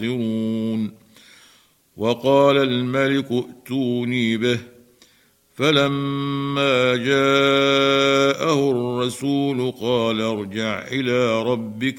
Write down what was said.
وقال الملك ائتوني به. فلما جاءه الرسول قال ارجع إلى ربك